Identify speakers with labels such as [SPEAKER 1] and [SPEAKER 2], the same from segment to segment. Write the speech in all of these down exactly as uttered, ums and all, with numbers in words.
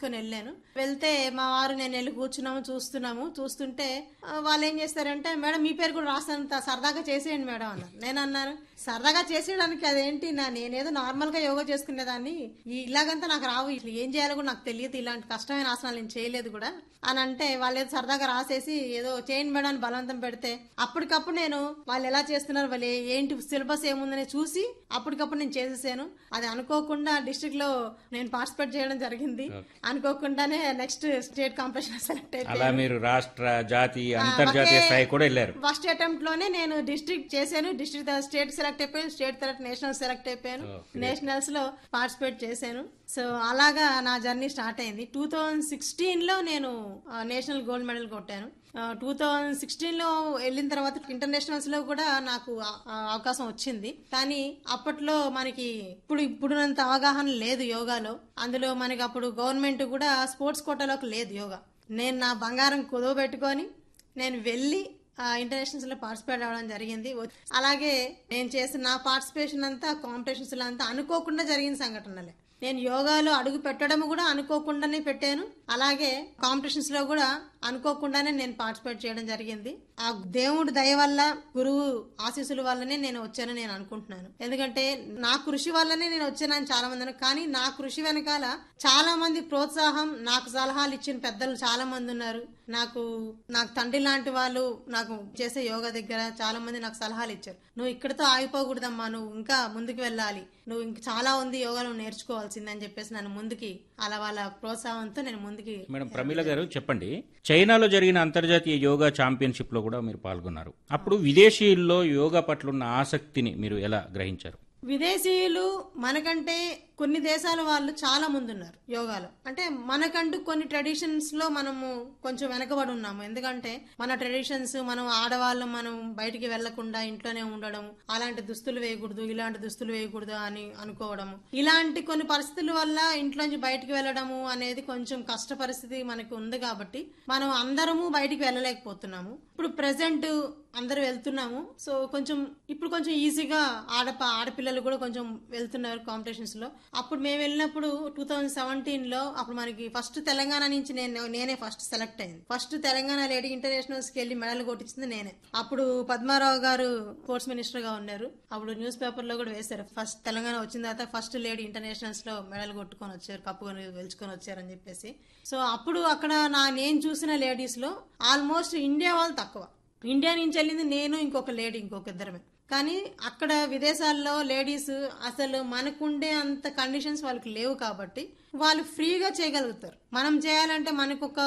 [SPEAKER 1] తీసుకొని వెళ్ళాను. వెళ్తే మా వారు నేను వెళ్ళి కూర్చున్నాము, చూస్తున్నాము. చూస్తుంటే వాళ్ళు ఏం చేస్తారంటే, మేడం మీ పేరు కూడా రాసినంత సరదాగా చేసేయండి మేడం అన్నారు. నేను అన్నాను, సరదాగా చేసేయడానికి అదేంటి, నా నేనేదో నార్మల్ గా యోగా చేసుకునేదాన్ని, ఇలాగంతా నాకు రావు, ఇట్లా ఏం చేయాలో కూడా నాకు తెలియదు, ఇలాంటి కష్టమైన ఆసనాలు నేను చేయలేదు కూడా అని అంటే, వాళ్ళు ఏదో సరదాగా రాసేసి ఏదో చేయండి మేడం అని బలవంతం పెడితే అప్పటికప్పుడు నేను వాళ్ళు ఎలా చేస్తున్నారు, వాళ్ళు ఏంటి సిలబస్ ఏముందని చూసి అప్పటికప్పుడు నేను చేసేసాను. అది అనుకోకుండా డిస్ట్రిక్ట్ లో నేను పార్టిసిపేట్ చేయడం జరిగింది. అనుకోకుండానే నెక్స్ట్ స్టేట్ కాంపిటీషన్ సెలెక్ట్
[SPEAKER 2] అయిపోయాను. మీరు రాష్ట్ర, జాతీయ, అంతర్జాతీయ స్థాయి కూడా వెళ్ళారు.
[SPEAKER 1] ఫస్ట్ అటెంప్ట్ లోనే నేను డిస్ట్రిక్ట్ చేశాను. డిస్ట్రిక్ట్ స్టేట్ సెలెక్ట్ అయిపోయాను, స్టేట్ తర్వాత నేషనల్ సెలెక్ట్ అయిపోయాను, నేషనల్స్ లో పార్టిసిపేట్ చేశాను. సో అలాగా నా జర్నీ స్టార్ట్ అయింది. టూ థౌజండ్ సిక్స్టీన్ లో నేను నేషనల్ గోల్డ్ మెడల్ కొట్టాను. టూ థౌజండ్ సిక్స్టీన్ లో వెళ్ళిన తర్వాత ఇంటర్నేషనల్స్ లో కూడా నాకు అవకాశం వచ్చింది. కానీ అప్పట్లో మనకి ఇప్పుడు ఇప్పుడున్నంత అవగాహన లేదు యోగాలో. అందులో మనకి అప్పుడు గవర్నమెంట్ కూడా స్పోర్ట్స్ కోటాలోకి లేదు యోగా. నేను నా బంగారం కుదవ పెట్టుకొని నేను వెళ్ళి ఇంటర్నేషనల్స్ లో పార్టిసిపేట్ అవ్వడం జరిగింది. అలాగే నేను చేసిన నా పార్టిసిపేషన్ అంతా కాంపిటీషన్స్ లో అంతా అనుకోకుండా జరిగిన సంఘటనలే. నేను యోగాలో అడుగు పెట్టడం కూడా అనుకోకుండానే పెట్టాను. అలాగే కాంపిటీషన్స్ లో కూడా అనుకోకుండానే నేను పార్టిసిపేట్ చేయడం జరిగింది. ఆ దేవుడి దయ వల్ల, గురువు ఆశీస్సుల వల్లనే నేను వచ్చానని నేను అనుకుంటున్నాను. ఎందుకంటే నా కృషి వల్లనే నేను వచ్చానని చాలా మంది అన్నారు. కానీ నా కృషి వెనకాల చాలా మంది ప్రోత్సాహం, నాకు సలహాలు ఇచ్చిన పెద్దలు చాలా మంది ఉన్నారు. నాకు నాకు తండ్రి లాంటి వాళ్ళు నాకు చేసే యోగా దగ్గర చాలా మంది నాకు సలహాలు ఇచ్చారు. నువ్వు ఇక్కడితో ఆగిపోకూడదమ్మా, నువ్వు ఇంకా ముందుకు వెళ్ళాలి, నువ్వు ఇంకా చాలా ఉంది యోగా నువ్వు నేర్చుకోవాల్సిందని చెప్పేసి నన్ను ముందుకి, అలా వాళ్ళ ప్రోత్సాహంతో నేను ముందుకి.
[SPEAKER 2] మేడం ప్రమీల గారు చెప్పండి, చైనాలో జరిగిన అంతర్జాతీయ యోగా ఛాంపియన్షిప్ లో కూడా మీరు పాల్గొన్నారు. అప్పుడు విదేశీయుల్లో యోగా పట్ల ఉన్న ఆసక్తిని మీరు ఎలా గ్రహించారు?
[SPEAKER 1] విదేశీయులు మనకంటే కొన్ని దేశాల వాళ్ళు చాలా మంది ఉన్నారు యోగాలో. అంటే మనకంటూ కొన్ని ట్రెడిషన్స్ లో మనము కొంచెం వెనకబడి ఉన్నాము. ఎందుకంటే మన ట్రెడిషన్స్, మనం ఆడవాళ్ళం మనం బయటికి వెళ్లకుండా ఇంట్లోనే ఉండడం, అలాంటి దుస్తులు వేయకూడదు, ఇలాంటి దుస్తులు వేయకూడదు అని అనుకోవడము, ఇలాంటి కొన్ని పరిస్థితుల వల్ల ఇంట్లోంచి బయటికి వెళ్లడము అనేది కొంచెం కష్ట పరిస్థితి మనకు ఉంది. కాబట్టి మనం అందరము బయటికి వెళ్ళలేకపోతున్నాము. ఇప్పుడు ప్రెసెంట్ అందరూ వెళ్తున్నాము. సో కొంచెం ఇప్పుడు కొంచెం ఈజీగా ఆడ ఆడపిల్లలు కూడా కొంచెం వెళ్తున్నారు కాంపిటీషన్స్ లో. అప్పుడు మేము వెళ్ళినప్పుడు టూ థౌజండ్ సెవెంటీన్ లో అప్పుడు మనకి ఫస్ట్ తెలంగాణ నుంచి నేను నేనే ఫస్ట్ సెలెక్ట్ అయింది. ఫస్ట్ తెలంగాణ లేడీ ఇంటర్నేషనల్స్ కి వెళ్లి మెడల్ కొట్టించింది నేనే. అప్పుడు పద్మారావు గారు స్పోర్ట్స్ మినిస్టర్ గా ఉన్నారు. అప్పుడు న్యూస్ పేపర్ లో కూడా వేశారు, ఫస్ట్ తెలంగాణ వచ్చిన తర్వాత ఫస్ట్ లేడీ ఇంటర్నేషనల్స్ లో మెడల్ కొట్టుకొని వచ్చారు, కప్పు గెలుచుకొని వచ్చారని చెప్పేసి. సో అప్పుడు అక్కడ నా నేను చూసిన లేడీస్ లో ఆల్మోస్ట్ ఇండియా వాళ్ళు తక్కువ. ఇండియా నుంచి వెళ్ళింది నేను, ఇంకొక లేడీ, ఇంకొక ఇద్దరమే. కానీ అక్కడ విదేశాల్లో లేడీస్ అసలు మనకుండే అంత కండిషన్స్ వాళ్ళకి లేవు. కాబట్టి వాళ్ళు ఫ్రీగా చేయగలుగుతారు. మనం చేయాలంటే మనకు ఒక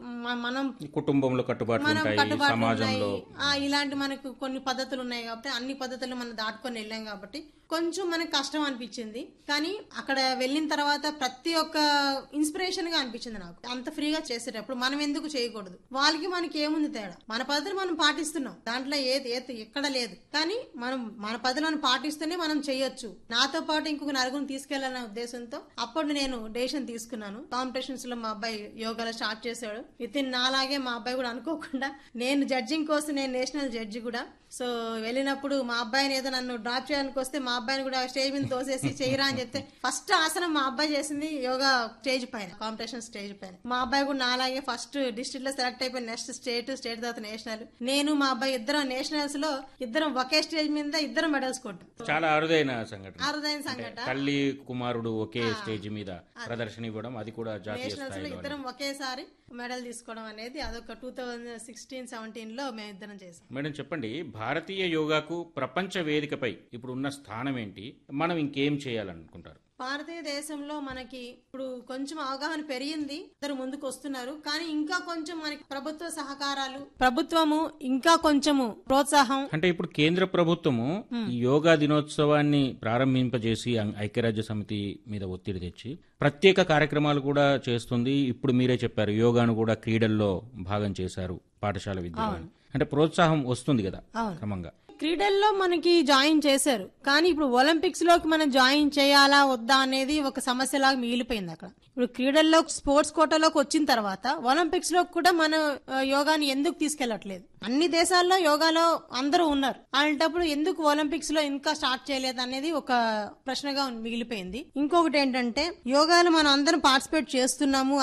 [SPEAKER 1] మనం
[SPEAKER 2] కుటుంబంలో కట్టుబాట్లు
[SPEAKER 1] ఉన్నాయి, ఇలాంటి మనకు కొన్ని పద్ధతులు ఉన్నాయి. కాబట్టి అన్ని పద్ధతులు మనం దాటుకొని వెళ్ళాం. కాబట్టి కొంచెం మనకు కష్టం అనిపించింది. కానీ అక్కడ వెళ్ళిన తర్వాత ప్రతి ఒక్క ఇన్స్పిరేషన్ గా అనిపించింది నాకు. అంత ఫ్రీగా చేసేటప్పుడు మనం ఎందుకు చేయకూడదు? వాళ్ళకి మనకి ఏముంది తేడా? మన పద్ధతులు మనం పాటిస్తున్నాం, దాంట్లో ఏది ఏది ఎక్కడ లేదు. కానీ మనం మన పద్ధతులను పాటిస్తూనే మనం చేయొచ్చు. నాతో పాటు ఇంకొక నలుగురిని తీసుకెళ్లాలనే ఉద్దేశంతో అప్పుడు నేను డెసిషన్ తీసుకున్నాను. కాంపిటీషన్స్ లో మా అబ్బాయి యోగాలో స్టార్ట్ చేశాడు. విత్ ఇన్ నాలాగే మా అబ్బాయి కూడా అనుకోకుండా, నేను జడ్జింగ్ కోసం, నేను నేషనల్ జడ్జి కూడా. సో వెళ్ళినప్పుడు మా అబ్బాయిని ఏదో నన్ను డ్రాప్ చేయడానికి వస్తే మా అబ్బాయిని కూడా స్టేజ్ మీద తోసేసి చేయరా అని చెప్తే ఫస్ట్ ఆసనం మా అబ్బాయి చేసింది యోగా స్టేజ్ పైన, కాంపిటీషన్ స్టేజ్ పైన. మా అబ్బాయి కూడా నాలాగే ఫస్ట్ డిస్ట్రిక్ట్ లో సెలెక్ట్ అయిపోయి నెక్స్ట్ స్టేట్, స్టేట్ తర్వాత నేషనల్. నేను మా అబ్బాయి ఇద్దరం నేషనల్స్ లో ఇద్దరం ఒకే స్టేజ్ మీద ఇద్దరం మెడల్స్ కొట్టాం.
[SPEAKER 2] చాలా అరుదైన సంఘటన.
[SPEAKER 1] అరుదైన సంఘటన.
[SPEAKER 2] తల్లి కుమారుడు ఒకే స్టేజ్ మీద ప్రదర్శన ఇవ్వడం, అది కూడా జాతీయ స్థాయిలో
[SPEAKER 1] ఇద్దరం ఒకేసారి మెడల్ తీసుకోవడం అనేది అదొక టూ థౌజండ్ సిక్స్టీన్ సెవెంటీన్ లో మేము ఇద్దరం చేసాం.
[SPEAKER 2] మేడం చెప్పండి, భారతీయ యోగాకు ప్రపంచ వేదికపై ఇప్పుడు ఉన్న స్థానం ఏంటి? మనం ఇంకేం చేయాలనుకుంటారు?
[SPEAKER 1] భారతీయ దేశంలో మనకి ఇప్పుడు కొంచెం అవగాహన పెరిగింది, ఇద్దరు ముందుకు వస్తున్నారు. కానీ ఇంకా కొంచెం మనకి ప్రభుత్వ సహకారాలు, ప్రభుత్వము ఇంకా కొంచెము ప్రోత్సాహం.
[SPEAKER 2] అంటే ఇప్పుడు కేంద్ర ప్రభుత్వము ఈ యోగా దినోత్సవాన్ని ప్రారంభింపజేసి ఐక్యరాజ్య సమితి మీద ఒత్తిడి తెచ్చి ప్రత్యేక కార్యక్రమాలు కూడా చేస్తుంది. ఇప్పుడు మీరే చెప్పారు, యోగాను కూడా క్రీడల్లో భాగం చేశారు పాఠశాల విద్యలో. అంటే ప్రోత్సాహం వస్తుంది కదా క్రమంగా.
[SPEAKER 1] క్రీడల్లో మనకి జాయిన్ చేశారు. కానీ ఇప్పుడు ఒలింపిక్స్ లోకి మనం జాయిన్ చేయాలా వద్దా అనేది ఒక సమస్యలాగా మిగిలిపోయింది అక్కడ. ఇప్పుడు క్రీడల్లో స్పోర్ట్స్ కోటాలోకి వచ్చిన తర్వాత ఒలింపిక్స్ లో కూడా మన యోగాని ఎందుకు తీసుకెళ్లట్లేదు? అన్ని దేశాల్లో యోగాలో అందరూ ఉన్నారు, అలాంటప్పుడు ఎందుకు ఒలింపిక్స్ లో ఇంకా స్టార్ట్ చేయలేదు అనేది ఒక ప్రశ్నగా మిగిలిపోయింది. ఇంకొకటి ఏంటంటే యోగాలో మనం అందరం పార్టిసిపేట్ చేస్తున్నాము,